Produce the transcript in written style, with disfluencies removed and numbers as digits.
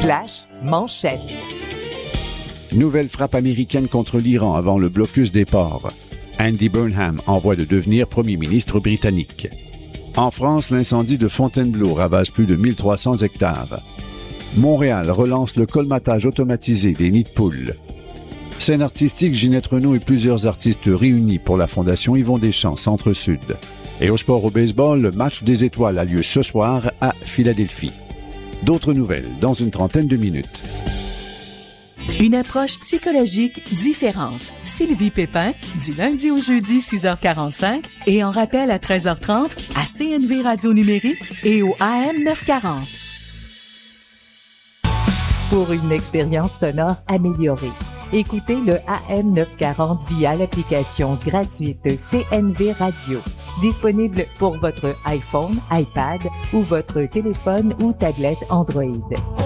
Flash manchette. Nouvelle frappe américaine contre l'Iran avant le blocus des ports. Andy Burnham en voie de devenir premier ministre britannique. En France, l'incendie de Fontainebleau ravage plus de 1300 hectares. Montréal relance le colmatage automatisé des nids de poules. Scène artistique, Ginette Renaud et plusieurs artistes réunis pour la Fondation Yvon Deschamps, Centre-Sud. Et au sport au baseball, le match des étoiles a lieu ce soir à Philadelphie. D'autres nouvelles dans une trentaine de minutes. Une approche psychologique différente. Sylvie Pépin, du lundi au jeudi, 6h45, et en rappel à 13h30 à CNV Radio Numérique et au AM 940. Pour une expérience sonore améliorée, écoutez le AM 940 via l'application gratuite CNV Radio. Disponible pour votre iPhone, iPad ou votre téléphone ou tablette Android.